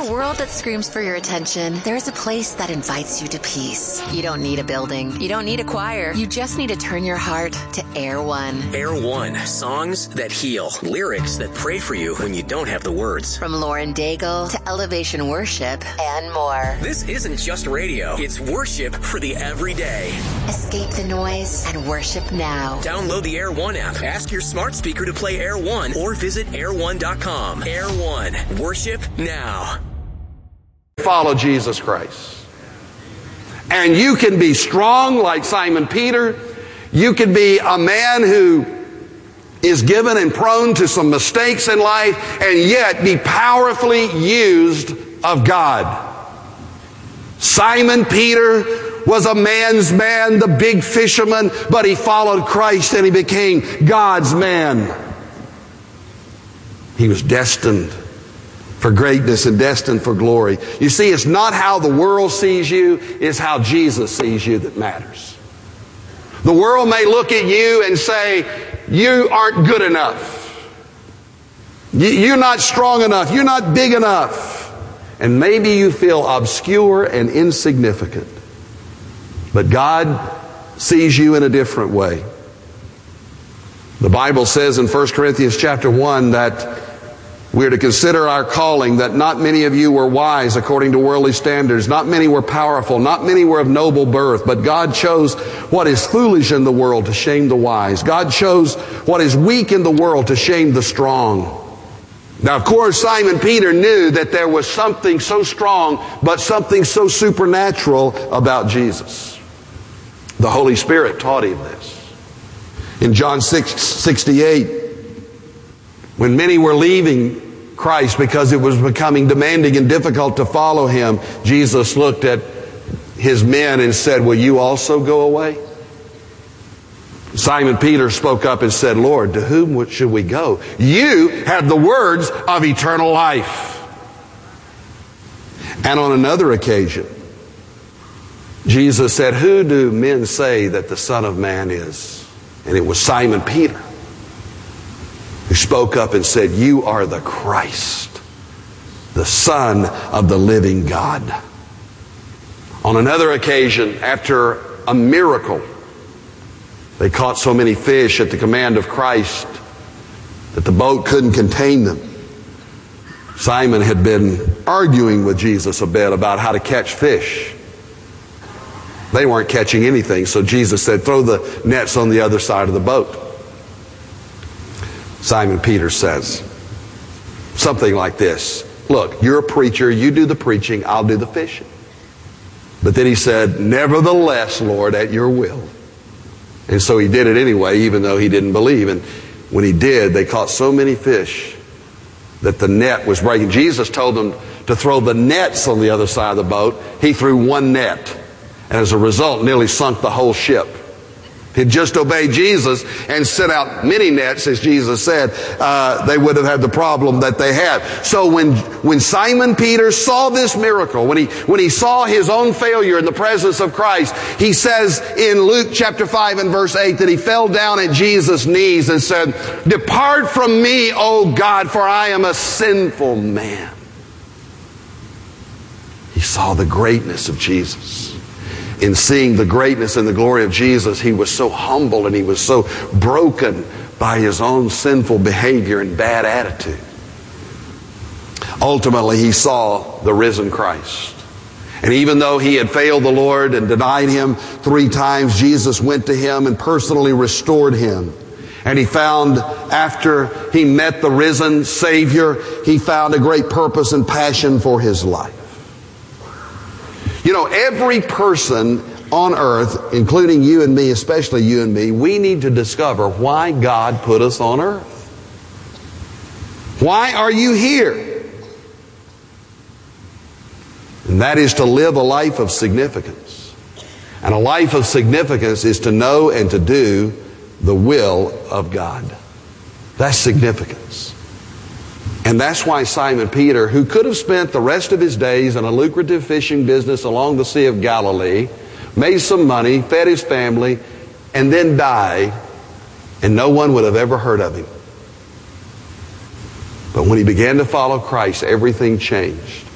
a world that screams for your attention, there's a place that invites you to peace. You don't need a building. You don't need a choir. You just need to turn your heart to Air One. Air One. Songs that heal. Lyrics that pray for you when you don't have the words. From Lauren Daigle to Elevation Worship and more. This isn't just radio. It's worship for the everyday. Escape the noise and worship now. Download the Air One app. Ask your smart speaker to play Air One or visit air1.com. Air One. Worship now. Follow Jesus Christ. And you can be strong like Simon Peter. You can be a man who is given and prone to some mistakes in life and yet be powerfully used of God. Simon Peter was a man's man, the big fisherman, but he followed Christ and he became God's man. He was destined for greatness and destined for glory. You see, it's not how the world sees you, it's how Jesus sees you that matters. The world may look at you and say, you aren't good enough. You're not strong enough. You're not big enough. And maybe you feel obscure and insignificant. But God sees you in a different way. The Bible says in 1 Corinthians chapter 1 that we're to consider our calling, that not many of you were wise according to worldly standards. Not many were powerful. Not many were of noble birth. But God chose what is foolish in the world to shame the wise. God chose what is weak in the world to shame the strong. Now, of course, Simon Peter knew that there was something so strong, but something so supernatural about Jesus. The Holy Spirit taught him this. In John 6:68, when many were leaving Christ because it was becoming demanding and difficult to follow him, Jesus looked at his men and said, will you also go away? Simon Peter spoke up and said, Lord, to whom should we go? You have the words of eternal life. And on another occasion, Jesus said, who do men say that the Son of Man is? And it was Simon Peter who spoke up and said, you are the Christ, the Son of the living God. On another occasion, after a miracle, they caught so many fish at the command of Christ that the boat couldn't contain them. Simon had been arguing with Jesus a bit about how to catch fish. They weren't catching anything, so Jesus said, throw the nets on the other side of the boat. Simon Peter says something like this. Look, you're a preacher, you do the preaching, I'll do the fishing. But then he said, nevertheless, Lord, at your will. And so he did it anyway, even though he didn't believe. And when he did, they caught so many fish that the net was breaking. Jesus told them to throw the nets on the other side of the boat. He threw one net. And as a result, nearly sunk the whole ship. If he'd just obeyed Jesus and sent out many nets, as Jesus said, they would have had the problem that they had. So when Simon Peter saw this miracle, when he saw his own failure in the presence of Christ, he says in Luke chapter 5 and verse 8 that he fell down at Jesus' knees and said, depart from me, O God, for I am a sinful man. He saw the greatness of Jesus. In seeing the greatness and the glory of Jesus, he was so humble and he was so broken by his own sinful behavior and bad attitude. Ultimately, he saw the risen Christ. And even though he had failed the Lord and denied him 3 times, Jesus went to him and personally restored him. And he found, after he met the risen Savior, he found a great purpose and passion for his life. You know, every person on earth, including you and me, especially you and me, we need to discover why God put us on earth. Why are you here? And that is to live a life of significance. And a life of significance is to know and to do the will of God. That's significance. And that's why Simon Peter, who could have spent the rest of his days in a lucrative fishing business along the Sea of Galilee, made some money, fed his family, and then died, and no one would have ever heard of him. But when he began to follow Christ, everything changed.